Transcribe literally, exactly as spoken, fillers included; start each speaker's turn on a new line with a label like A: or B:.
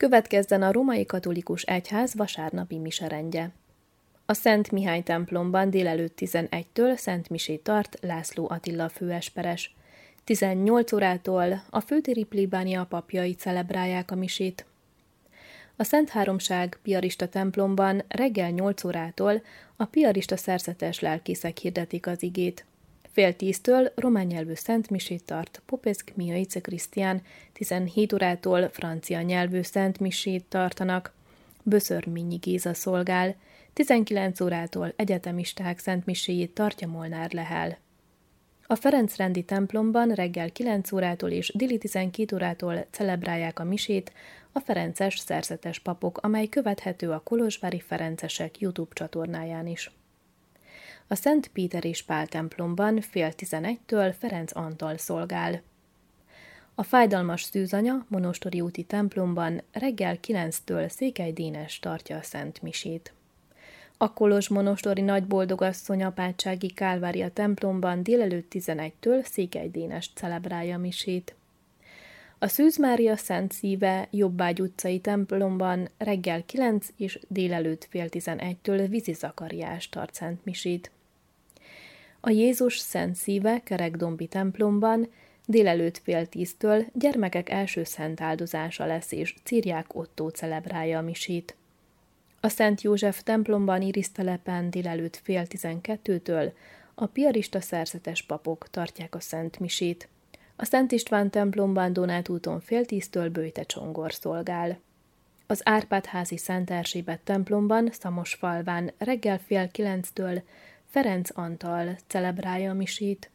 A: Következzen a Római Katolikus Egyház vasárnapi miserendje. A Szent Mihály templomban délelőtt tizenegytől szentmisét tart László Attila főesperes. tizennyolc órától a főtéri plébánia papjai celebrálják a misét. A Szent Háromság piarista templomban reggel nyolc órától a piarista szerzetes lelkészek hirdetik az igét. Fél tíztől román nyelvű szentmisét tart Popescu Mihail Krisztián, tizenhét órától francia nyelvű szentmisét tartanak, Böszörményi Géza szolgál, tizenkilenc órától egyetemisták szentmiséjét tartja Molnár Lehel. A Ferencrendi templomban reggel kilenc órától és déli tizenkét órától celebrálják a misét a ferences szerzetes papok, amely követhető a kolozsvári ferencesek YouTube csatornáján is. A Szent Péter és Pál templomban fél tizenegytől Ferenc Antal szolgál. A Fájdalmas Szűzanya monostori úti templomban reggel kilenctől Székely Dénes tartja a Szent Misét. A Kolozs monostori Nagyboldogasszony apátsági Kálvária templomban délelőtt tizenegytől Székely Dénes celebrálja misét. A Szűz Mária Szent Szíve Jobbágy utcai templomban reggel kilenc és délelőtt fél tizenegytől Vizi Zakariás tart Szent Misét. A Jézus Szent Szíve Kerekdombi templomban délelőtt fél tíztől gyermekek első szent áldozása lesz, és Círják Ottó celebrálja a misét. A Szent József templomban Irisztelepen délelőtt fél tizenkettőtől a piarista szerzetes papok tartják a Szent Misét. A Szent István templomban Donát úton fél tíztől Böjte Csongor szolgál. Az Árpád-házi Szent Erzsébet templomban Szamosfalván reggel fél kilenctől Ferenc Antal celebrálja a misét.